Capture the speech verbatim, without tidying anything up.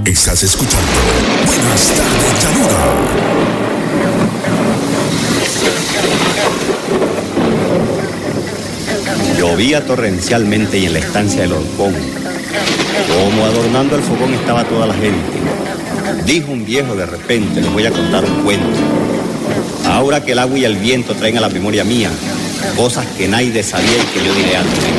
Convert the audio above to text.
Estás escuchando Buenas Tardes, Llanura. Llovía torrencialmente y en la estancia del horcón, como adornando el fogón estaba toda la gente. Dijo un viejo de repente, les voy a contar un cuento. Ahora que el agua y el viento traen a la memoria mía cosas que nadie sabía y que yo diré antes.